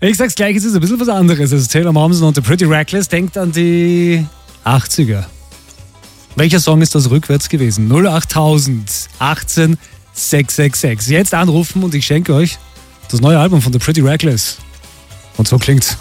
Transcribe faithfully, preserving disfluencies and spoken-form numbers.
Ich sag's gleich, es ist ein bisschen was anderes. Also Taylor Momsen und The Pretty Reckless. Denkt an die achtziger. Welcher Song ist das rückwärts gewesen? null acht null null eins acht sechs sechs sechs. Jetzt anrufen und ich schenke euch das neue Album von The Pretty Reckless. Und so klingt's.